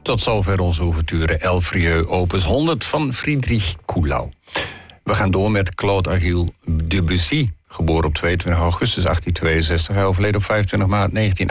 Tot zover onze ouverture Elfrieux opus 100 van Friedrich Kuhlau. We gaan door met Claude-Achille Debussy, geboren op 22 augustus 1862, hij overleden op 25 maart 19